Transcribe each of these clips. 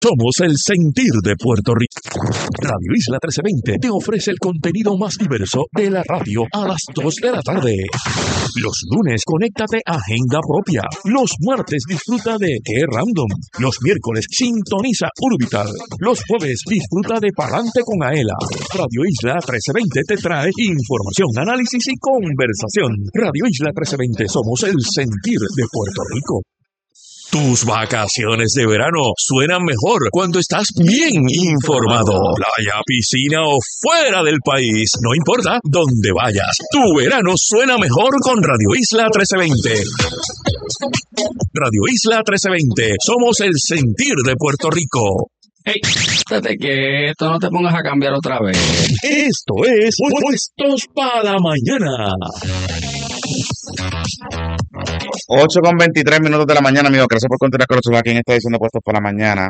Somos el sentir de Puerto Rico. Radio Isla 1320 te ofrece el contenido más diverso de la radio a las 2 de la tarde. Los lunes, conéctate a Agenda Propia. Los martes, disfruta de Qué Random. Los miércoles, sintoniza Urbital. Los jueves, disfruta de Palante con Aela. Radio Isla 1320 te trae información, análisis y conversación. Radio Isla 1320, somos el sentir de Puerto Rico. Tus vacaciones de verano suenan mejor cuando estás bien informado. Playa, piscina o fuera del país, no importa dónde vayas. Tu verano suena mejor con Radio Isla 1320. Radio Isla 1320, somos el sentir de Puerto Rico. Hey, estate quieto, no te pongas a cambiar otra vez. Esto es Puestos para la Mañana. 8:23 de la mañana, amigos. Gracias por continuar con nosotros aquí en esta edición de Puestos para la Mañana.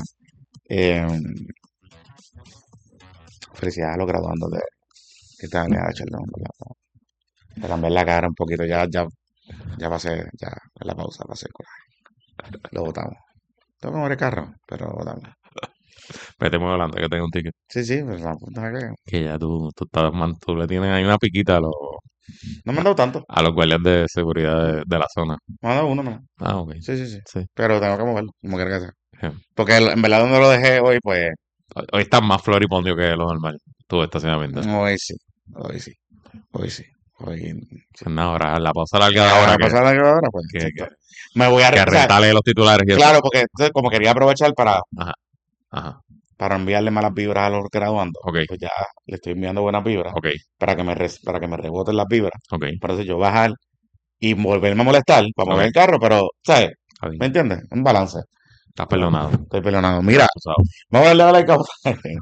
Felicidades a los graduandos de Italia, Chaldón. De cambiar la cara un poquito. Ya pasé, ya en la pausa pasé. Lo votamos. Tengo que mover el carro, pero lo votamos. Metemos adelante que tengo un ticket. Sí, pues la puta que ya tú le tienes ahí una piquita a los... No me han dado tanto. A los guardias de seguridad de la zona. Me han dado uno, ¿no? Ah, ok. Sí. Pero tengo que moverlo, como quiera que sea. Yeah. Porque en verdad donde lo dejé hoy, pues... Hoy está más floripondio que lo normal. Tu estacionamiento. Hoy sí. Pues nada, ahora la pausa larga de ahora. Pues me voy a que rentarle los titulares. Y claro, porque entonces, como quería aprovechar para enviarle malas vibras a los graduandos, okay. Pues ya le estoy enviando buenas vibras, okay. para que me reboten las vibras. Okay. Por eso yo bajar y volverme a molestar para mover el carro, pero, ¿sabes? ¿Me entiendes? Un balance. Estás perdonado. Estoy perdonado. Mira, vamos a hablar de la cabotaje.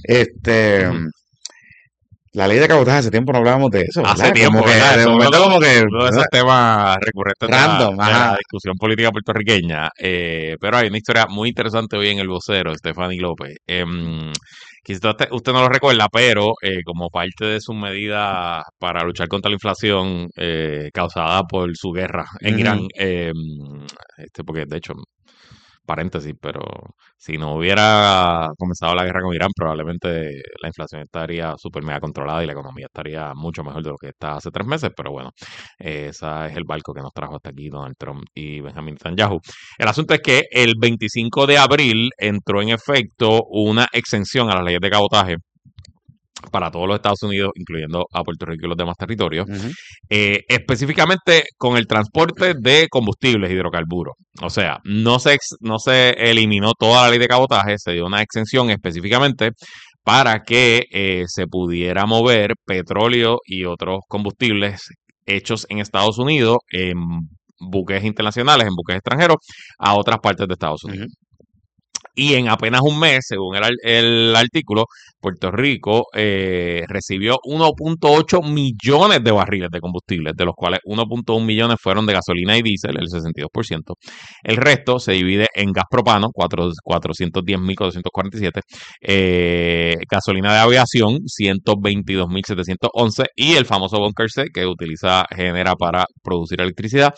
La ley de cabotaje, hace tiempo no hablábamos de eso. Hace tiempo, como que, de momento como que... Uno de esos temas recurrentes random, de la discusión política puertorriqueña. Pero hay una historia muy interesante hoy en El Vocero, Stephanie López. Quizás usted no lo recuerda, pero como parte de sus medidas para luchar contra la inflación causada por su guerra en Irán, porque de hecho... paréntesis, pero si no hubiera comenzado la guerra con Irán, probablemente la inflación estaría súper mega controlada y la economía estaría mucho mejor de lo que está hace 3 meses, pero bueno, ese es el barco que nos trajo hasta aquí Donald Trump y Benjamin Netanyahu. El asunto es que el 25 de abril entró en efecto una exención a las leyes de cabotaje para todos los Estados Unidos, incluyendo a Puerto Rico y los demás territorios, específicamente con el transporte de combustibles, hidrocarburos. O sea, no se eliminó toda la ley de cabotaje, se dio una exención específicamente para que se pudiera mover petróleo y otros combustibles hechos en Estados Unidos, en buques internacionales, en buques extranjeros, a otras partes de Estados Unidos. Y en apenas un mes, según el artículo, Puerto Rico recibió 1.8 millones de barriles de combustibles, de los cuales 1.1 millones fueron de gasolina y diésel, el 62%. El resto se divide en gas propano, 410.447, gasolina de aviación, 122.711, y el famoso bunker C, que genera para producir electricidad,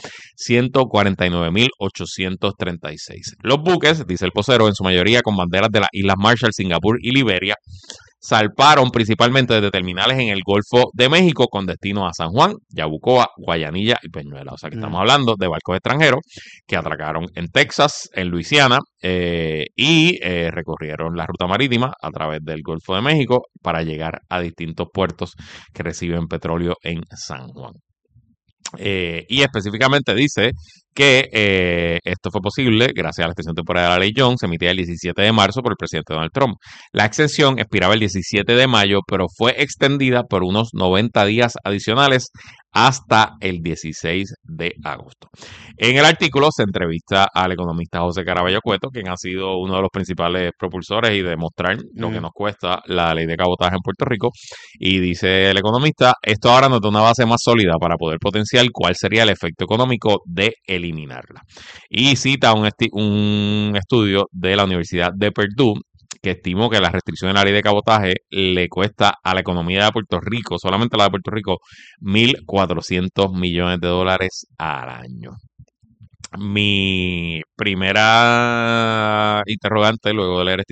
149.836. Los buques, dice el vocero, en su mayoría con banderas de las Islas Marshall, Singapur y Liberia, zarparon principalmente desde terminales en el Golfo de México con destino a San Juan, Yabucoa, Guayanilla y Peñuela. O sea que estamos hablando de barcos extranjeros que atracaron en Texas, en Luisiana y recorrieron la ruta marítima a través del Golfo de México para llegar a distintos puertos que reciben petróleo en San Juan. Y específicamente dice que esto fue posible gracias a la extensión temporal de la ley Jones, emitida el 17 de marzo por el presidente Donald Trump. La exención expiraba el 17 de mayo, pero fue extendida por unos 90 días adicionales hasta el 16 de agosto. En el artículo se entrevista al economista José Caraballo Cueto, quien ha sido uno de los principales propulsores y demostrar lo que nos cuesta la ley de cabotaje en Puerto Rico. Y dice el economista, esto ahora nos da una base más sólida para poder potenciar cuál sería el efecto económico de eliminarla. Y cita un estudio de la Universidad de Purdue que estimó que la restricción de la ley de cabotaje le cuesta a la economía de Puerto Rico, solamente la de Puerto Rico, $1,400 millones al año. Mi primera interrogante luego de leer esta